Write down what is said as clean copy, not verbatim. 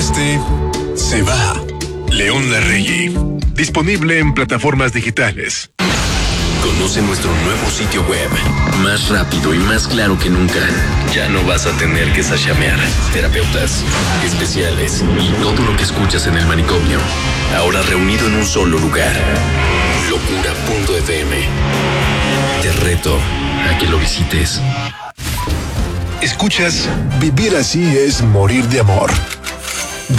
este se va. León Larregui. Disponible en plataformas digitales. Conoce nuestro nuevo sitio web, más rápido y más claro que nunca. Ya no vas a tener que sachamear. Terapeutas, especiales y todo lo que escuchas en el manicomio. Ahora reunido en un solo lugar. Locura.fm. Te reto a que lo visites. Escuchas Vivir así es morir de amor.